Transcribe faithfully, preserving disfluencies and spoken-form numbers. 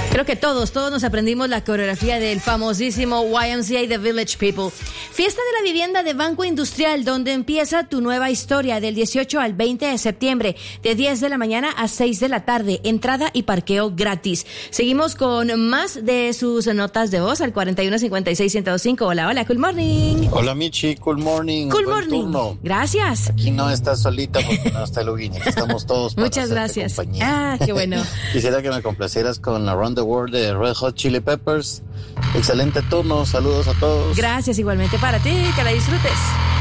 Creo que todos, todos nos aprendimos la coreografía del famosísimo Y M C A The Village People. Fiesta de la vivienda de Banco Industrial, donde empieza tu nueva historia del dieciocho al veinte de septiembre, de diez de la mañana a seis de la tarde. Entrada y parqueo gratis. Seguimos con más de sus notas de voz al cuarenta y uno cincuenta y seis ciento cinco. Hola, hola, good morning. Hola, Michi, good morning. Good Buen morning. turno. Gracias. Aquí no estás solita porque no está Lugini, aquí estamos todos para Muchas gracias. compañía. Ah, qué bueno. Quisiera que me complacieras con Around the World de Red Hot Chili Peppers. Excelente turno, saludos a todos. Gracias igualmente para ti, que la disfrutes.